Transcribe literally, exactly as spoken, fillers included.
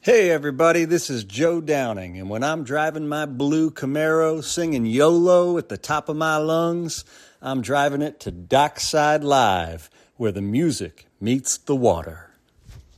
Hey everybody, this is Joe Downing, and when I'm driving my blue Camaro singing YOLO at the top of my lungs, I'm driving it to Dockside Live, where the music meets the water.